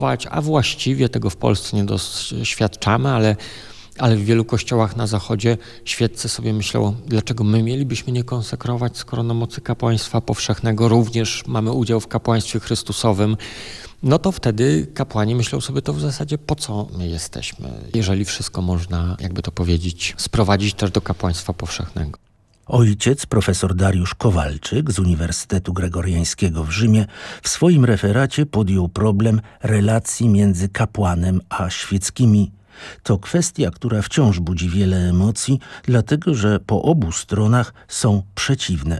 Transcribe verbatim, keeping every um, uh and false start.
A właściwie tego w Polsce nie doświadczamy, ale, ale w wielu kościołach na zachodzie świeccy sobie myślą, dlaczego my mielibyśmy nie konsekrować, skoro na mocy kapłaństwa powszechnego również mamy udział w kapłaństwie Chrystusowym. No to wtedy kapłani myślą sobie, to w zasadzie po co my jesteśmy, jeżeli wszystko można, jakby to powiedzieć, sprowadzić też do kapłaństwa powszechnego. Ojciec profesor Dariusz Kowalczyk z Uniwersytetu Gregoriańskiego w Rzymie w swoim referacie podjął problem relacji między kapłanem a świeckimi. To kwestia, która wciąż budzi wiele emocji, dlatego że po obu stronach są przeciwne